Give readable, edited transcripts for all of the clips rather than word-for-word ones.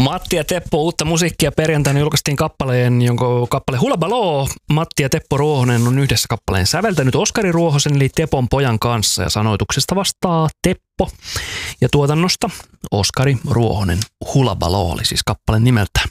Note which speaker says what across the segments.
Speaker 1: Matti ja Teppo, uutta musiikkia perjantaina julkaistiin kappale Hula Baloo. Matti ja Teppo Ruohonen on yhdessä kappaleen säveltänyt Oskari Ruohosen eli Tepon pojan kanssa ja sanoituksesta vastaa Teppo. Ja tuotannosta Oskari Ruohonen. Hula Baloo oli siis kappaleen nimeltään.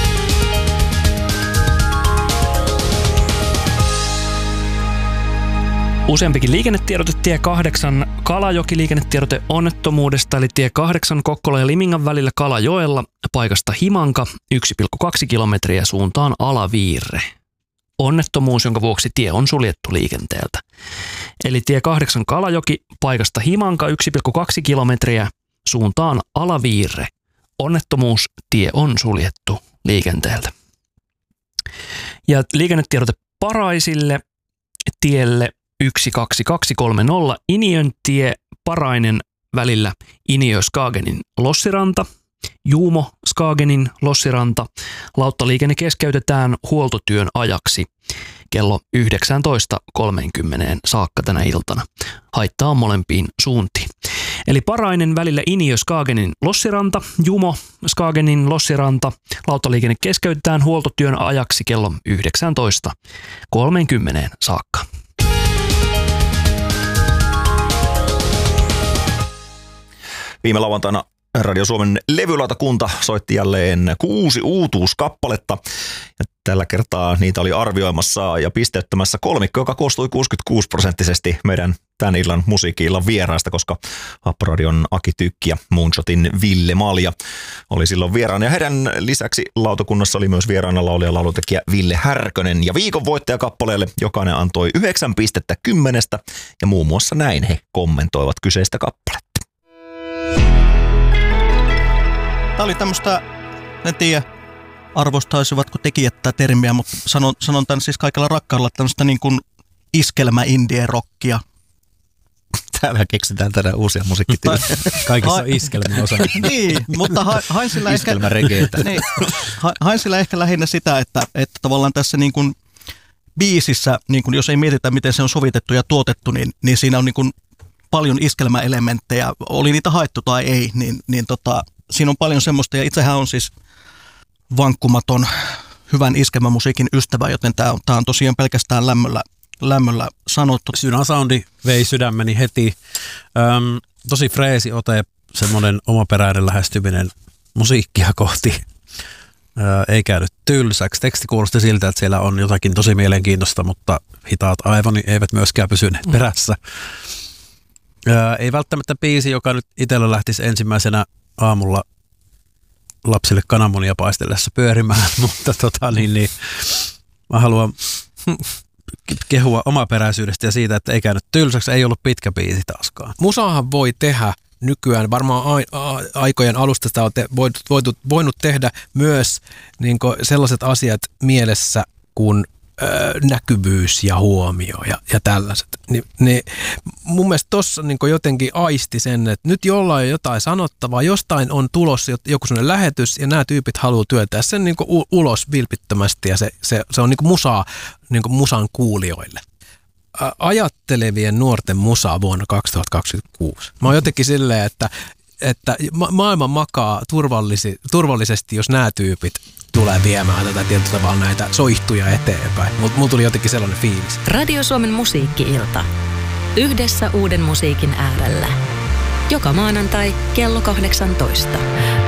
Speaker 1: Useampikin liikennetiedote, tie 8 Kalajoki liikennetiedote onnettomuudesta, eli tie 8 Kokkola ja Limingan välillä Kalajoella, paikasta Himanka 1,2 kilometriä suuntaan Alaviirre. Onnettomuus, jonka vuoksi tie on suljettu liikenteeltä. Eli tie 8 Kalajoki, paikasta Himanka 1,2 kilometriä suuntaan Alaviirre. Onnettomuus, tie on suljettu liikenteeltä. Ja liikennetiedote Paraisille tielle 12230 Iniöntie Parainen välillä Iniö-Skagenin Lossiranta, Juumo Skagenin Lossiranta. Lauttaliikenne keskeytetään huoltotyön ajaksi kello 19.30 saakka tänä iltana. Haittaa on molempiin suuntiin. Eli Parainen välillä Iniö-Skagenin Lossiranta, Jumo Skagenin Lossiranta. Lauttaliikenne keskeytetään huoltotyön ajaksi kello 19.30 saakka.
Speaker 2: Viime lauantaina Radio Suomen levylautakunta soitti jälleen 6 uutuuskappaletta. Ja tällä kertaa niitä oli arvioimassa ja pisteyttämässä kolmikko, joka koostui 66% meidän tämän illan musiikki-illan vieraista, koska Happoradion Aki Tykki ja Moonshotin Ville Malja oli silloin vieraana. Ja heidän lisäksi lautakunnassa oli myös vieraana laulija ja laulutekijä Ville Härkönen. Ja viikon voittajakappaleelle jokainen antoi 9 pistettä 10 ja muun muassa näin he kommentoivat kyseistä kappaletta.
Speaker 3: Tämä oli tämmöistä, en tiedä arvostaisivatko tekijät tätä termiä, mutta sanon tämän siis kaikella rakkaudella, tämmöistä niin kuin iskelmä-indie-rockia.
Speaker 2: Täällä keksitään tänään uusia musiikkityötä.
Speaker 4: Kaikissa on iskelmä osa.
Speaker 3: Niin, mutta hain sillä ehkä lähinnä sitä, että tavallaan tässä niin kuin biisissä, niin kuin jos ei mietitä, miten se on sovitettu ja tuotettu, niin siinä on niin kuin paljon iskelmäelementtejä, oli niitä haettu tai ei, niin siinä on paljon semmoista, ja itsehän on siis vankkumaton hyvän iskelmämusiikin ystävä, joten tämä on tosiaan pelkästään lämmöllä sanottu.
Speaker 4: Synä-soundi vei sydämeni heti. Tosi freesi ote, semmoinen omaperäinen lähestyminen musiikkia kohti. Ei käynyt tylsäksi. Teksti kuulosti siltä, että siellä on jotakin tosi mielenkiintoista, mutta hitaat aivoni eivät myöskään pysyneet perässä. Ei välttämättä biisi, joka nyt itsellä lähtisi ensimmäisenä aamulla lapsille kananmunia paistellessa pyörimään, mutta mä haluan kehua omaperäisyydestä ja siitä, että ei käynyt tylsäksi, ei ollut pitkä biisi taaskaan.
Speaker 5: Musaahan voi tehdä nykyään, varmaan aikojen alusta sitä on voinut tehdä myös niin sellaiset asiat mielessä kuin näkyvyys ja huomio ja tällaiset. Mun mielestä tuossa niin jotenkin aisti sen, että nyt jollain on jotain sanottavaa, jostain on tulossa joku sellainen lähetys ja nämä tyypit haluaa työntää sen niin ulos vilpittömästi ja se on niin musaa niin musan kuulijoille. Ajattelevien nuorten musaa vuonna 2026. Mä oon jotenkin silleen, että maailma makaa turvallisesti, jos nämä tyypit tulee viemään tätä tietyllä tavalla näitä soihtuja eteenpäin. Mutta mulla tuli jotenkin sellainen fiilis.
Speaker 6: Radio Suomen musiikki-ilta. Yhdessä uuden musiikin äärellä. Joka maanantai kello 18.